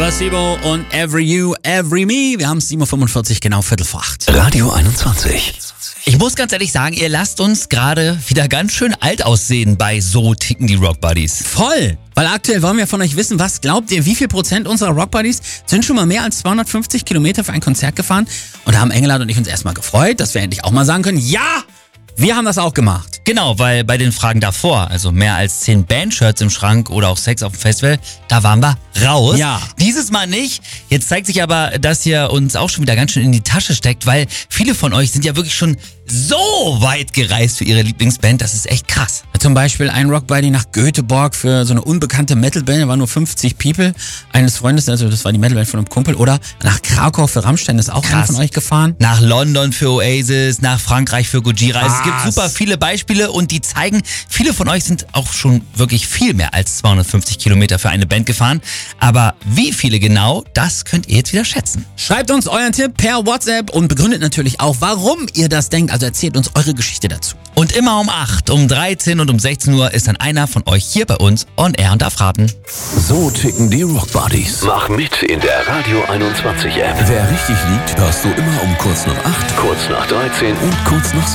Placebo und Every You, Every Me. Wir haben es 7.45 Uhr, genau 7:45. Radio 21. Ich muss ganz ehrlich sagen, ihr lasst uns gerade wieder ganz schön alt aussehen bei So ticken die Rock Buddies. Voll! Weil aktuell wollen wir von euch wissen, was glaubt ihr, wie viel Prozent unserer Rock Buddies sind schon mal mehr als 250 Kilometer für ein Konzert gefahren? Und da haben Engelhardt und ich uns erstmal gefreut, dass wir endlich auch mal sagen können, ja, wir haben das auch gemacht. Genau, weil bei den Fragen davor, also mehr als 10 Bandshirts im Schrank oder auch Sex auf dem Festival, da waren wir raus. Ja. Dieses Mal nicht. Jetzt zeigt sich aber, dass ihr uns auch schon wieder ganz schön in die Tasche steckt, weil viele von euch sind ja wirklich schon so weit gereist für ihre Lieblingsband. Das ist echt krass. Zum Beispiel ein Rockbuddy nach Göteborg für so eine unbekannte Metalband, da waren nur 50 People eines Freundes, also das war die Metalband von einem Kumpel. Oder nach Krakau für Rammstein, ist auch einer von euch gefahren. Nach London für Oasis, nach Frankreich für Gojira. Also es gibt Was? super viele Beispiele und die zeigen, viele von euch sind auch schon wirklich viel mehr als 250 Kilometer für eine Band gefahren. Aber wie viele genau, das könnt ihr jetzt wieder schätzen. Schreibt uns euren Tipp per WhatsApp und begründet natürlich auch, warum ihr das denkt. Also erzählt uns eure Geschichte dazu. Und immer um 8, um 13 und um 16 Uhr ist dann einer von euch hier bei uns on air und darf raten. So ticken die Rock Buddies. Mach mit in der Radio 21 App. Wer richtig liegt, hörst du immer um kurz nach 8, Kurz nach 13 und kurz nach